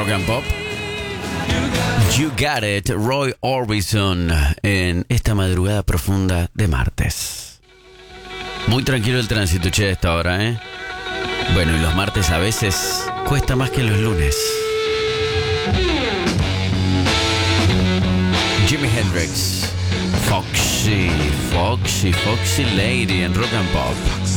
Rock and Pop. You Got It, Roy Orbison, en esta madrugada profunda de martes. Muy tranquilo el tránsito, che, a esta hora, ¿eh? Bueno, y los martes a veces cuesta más que los lunes. Jimi Hendrix, Foxy Lady en Rock and Pop.